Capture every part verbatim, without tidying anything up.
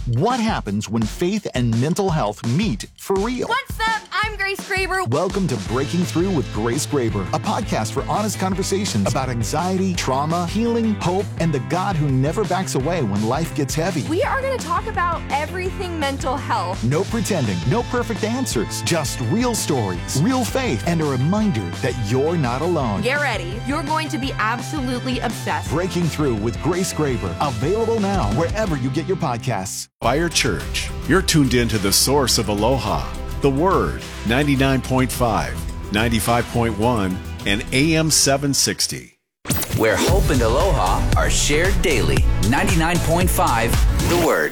What happens when faith and mental health meet for real? What's up? I'm Grace Graber. Welcome to Breaking Through with Grace Graber, a podcast for honest conversations about anxiety, trauma, healing, hope, and the God who never backs away when life gets heavy. We are going to talk about everything mental health. No pretending, no perfect answers, just real stories, real faith, and a reminder that you're not alone. Get ready. You're going to be absolutely obsessed. Breaking Through with Grace Graber, available now wherever you get your podcasts. Fire Church. You're tuned in to the source of Aloha, the Word, ninety-nine point five, ninety-five point one, and A M seven sixty. Where hope and aloha are shared daily. ninety-nine point five, The Word.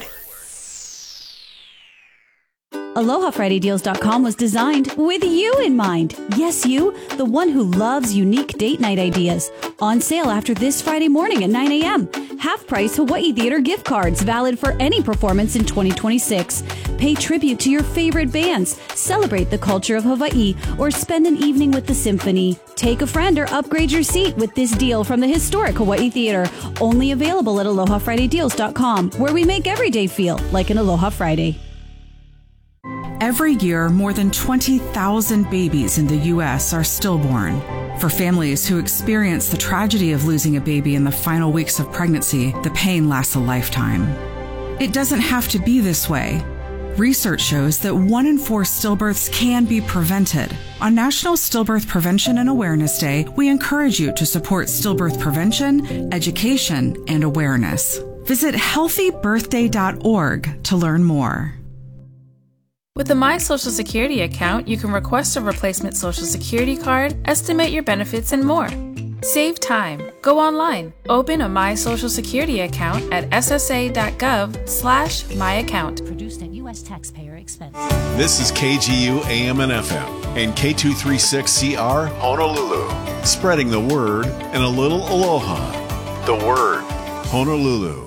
Aloha Friday Deals dot com was designed with you in mind. Yes, you, the one who loves unique date night ideas. On sale after this Friday morning at nine a.m. Half-price Hawaii Theater gift cards valid for any performance in twenty twenty-six. Pay tribute to your favorite bands, celebrate the culture of Hawaii, or spend an evening with the symphony. Take a friend or upgrade your seat with this deal from the historic Hawaii Theater. Only available at Aloha Friday Deals dot com, where we make every day feel like an Aloha Friday. Every year, more than twenty thousand babies in the U S are stillborn. For families who experience the tragedy of losing a baby in the final weeks of pregnancy, the pain lasts a lifetime. It doesn't have to be this way. Research shows that one in four stillbirths can be prevented. On National Stillbirth Prevention and Awareness Day, we encourage you to support stillbirth prevention, education, and awareness. Visit healthy birthday dot org to learn more. With the My Social Security account, you can request a replacement Social Security card, estimate your benefits, and more. Save time. Go online. Open a My Social Security account at s s a dot gov slash my account. Produced at U S taxpayer expense. This is K G U A M and F M and K two thirty-six C R Honolulu. Spreading the word and a little aloha. The Word, Honolulu.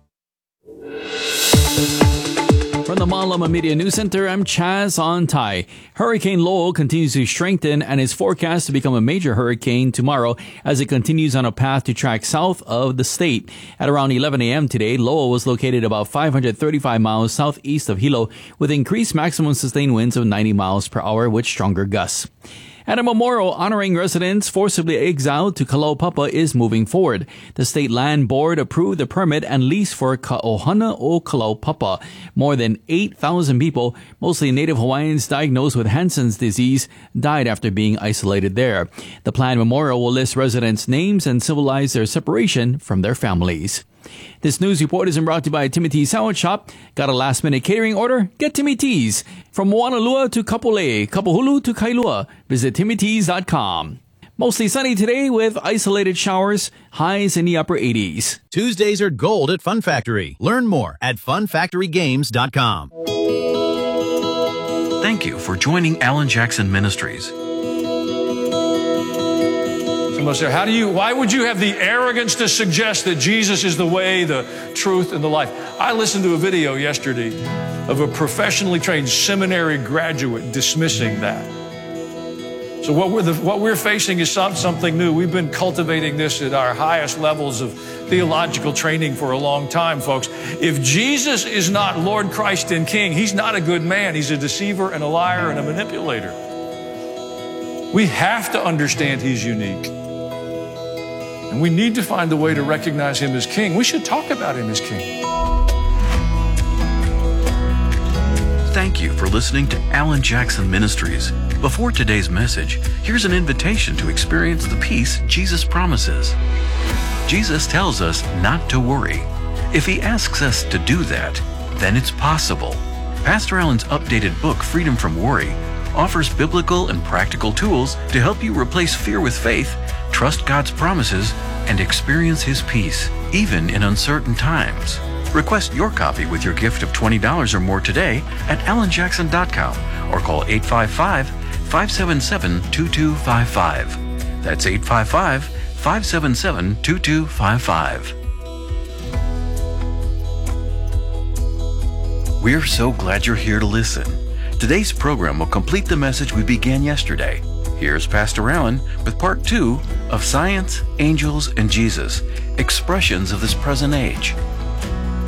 From the Malama Media News Center, I'm Chaz Ontai. Hurricane Lowell continues to strengthen and is forecast to become a major hurricane tomorrow as it continues on a path to track south of the state. At around eleven a.m. today, Lowell was located about five hundred thirty-five miles southeast of Hilo with increased maximum sustained winds of ninety miles per hour with stronger gusts. And a memorial honoring residents forcibly exiled to Kalaupapa is moving forward. The State Land Board approved the permit and lease for Ka'ohana o Kalaupapa. More than eight thousand people, mostly Native Hawaiians diagnosed with Hansen's disease, died after being isolated there. The planned memorial will list residents' names and symbolize their separation from their families. This news report is brought to you by Timmy T's Sandwich Shop. Got a last-minute catering order? Get Timmy T's. From Moanalua to Kapolei, Kapuhulu to Kailua, visit timmy tees dot com. Mostly sunny today with isolated showers, highs in the upper eighties. Tuesdays are gold at Fun Factory. Learn more at fun factory games dot com. Thank you for joining Alan Jackson Ministries. Someone said, how do you, why would you have the arrogance to suggest that Jesus is the way, the truth, and the life? I listened to a video yesterday of a professionally trained seminary graduate dismissing that. So what we're, the, what we're facing is some, something new. We've been cultivating this at our highest levels of theological training for a long time, folks. If Jesus is not Lord, Christ, and King, he's not a good man. He's a deceiver and a liar and a manipulator. We have to understand he's unique. And we need to find a way to recognize him as King. We should talk about him as King. Thank you for listening to Alan Jackson Ministries. Before today's message, here's an invitation to experience the peace Jesus promises. Jesus tells us not to worry. If he asks us to do that, then it's possible. Pastor Alan's updated book, Freedom from Worry, offers biblical and practical tools to help you replace fear with faith, trust God's promises, and experience his peace, even in uncertain times. Request your copy with your gift of twenty dollars or more today at alan jackson dot com or call eight five five, five seven seven, two two five five. That's eight five five, five seven seven, two two five five. We're so glad you're here to listen. Today's program will complete the message we began yesterday. Here's Pastor Alan with part two of Science, Angels, and Jesus, Expressions of this Present Age.